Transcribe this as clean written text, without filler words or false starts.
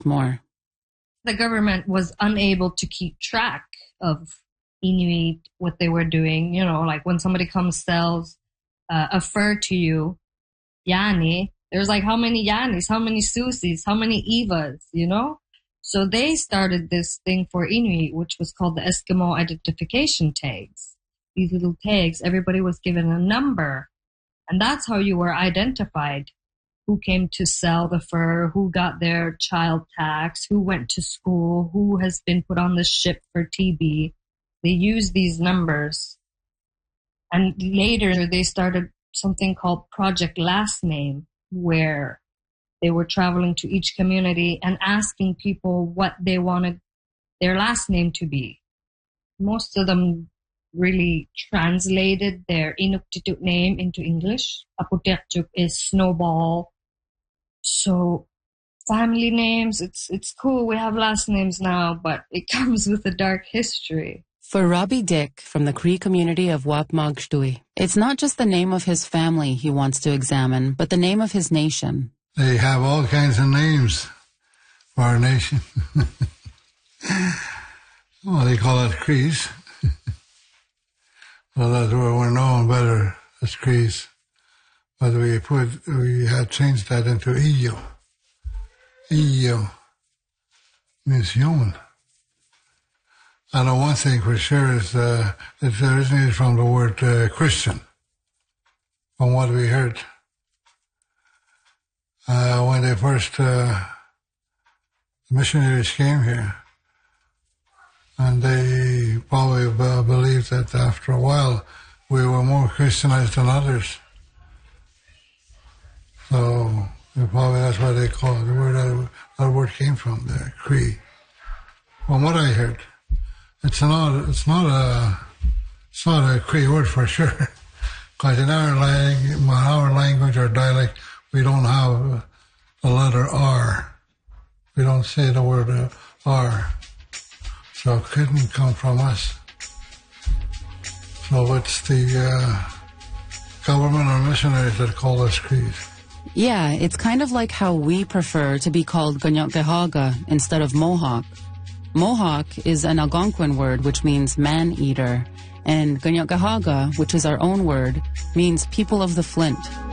more. The government was unable to keep track of Inuit, what they were doing. You know, like when somebody comes sells a fur to you, Yani, there's like how many Yanis, how many Susis, how many Evas, you know? So they started this thing for Inuit, which was called the Eskimo identification tags. These little tags, everybody was given a number. And that's how you were identified. Who came to sell the fur, who got their child tax, who went to school, who has been put on the ship for TB. They used these numbers. And later they started something called Project Last Name, where they were traveling to each community and asking people what they wanted their last name to be. Most of them really translated their Inuktitut name into English. Aputekchuk is snowball. So family names, it's cool. We have last names now, but it comes with a dark history. For Robbie Dick from the Cree community of Wapmagshtui, it's not just the name of his family he wants to examine, but the name of his nation. They have all kinds of names for our nation. Well, they call it Crees. So that we're known better as Crees. But we had changed that into Iyo. Iyo means human. I know one thing for sure is it originated from the word Christian, from what we heard. When they first, the missionaries came here, and they probably believed that after a while we were more Christianized than others. So probably that's why they call it, that word came from, the Cree. From what I heard, it's not a Cree word for sure, because in our language or dialect, we don't have the letter R. We don't say the word R. So it couldn't come from us. So it's the government or missionaries that call us Crees. Yeah, it's kind of like how we prefer to be called Ganyotkehaga instead of Mohawk. Mohawk is an Algonquin word which means man-eater, and Ganyotkehaga, which is our own word, means people of the flint.